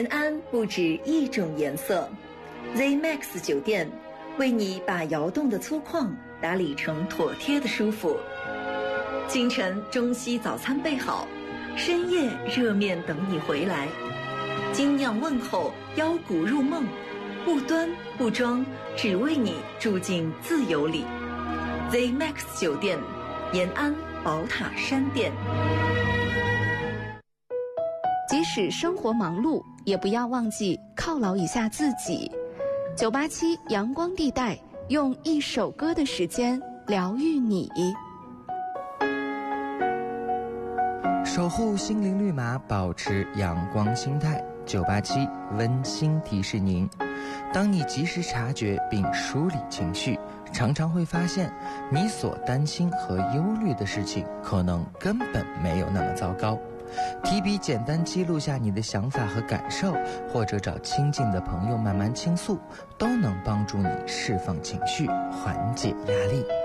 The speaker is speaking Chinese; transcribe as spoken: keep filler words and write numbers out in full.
延安不止一种颜色 ，Z Max 酒店为你把摇动的粗犷打理成妥帖的舒服。清晨中西早餐备好，深夜热面等你回来。精酿问候，邀骨入梦，不端不装，只为你住进自由里。Z Max 酒店，延安宝塔山店。 即使生活忙碌，也不要忘记犒劳一下自己。九八七阳光地带，用一首歌的时间疗愈你。 守护心灵绿码，保持阳光心态。九八七温馨提示您：当你及时察觉并梳理情绪，常常会发现你所担心和忧虑的事情可能根本没有那么糟糕。提笔简单记录下你的想法和感受，或者找亲近的朋友慢慢倾诉，都能帮助你释放情绪，缓解压力。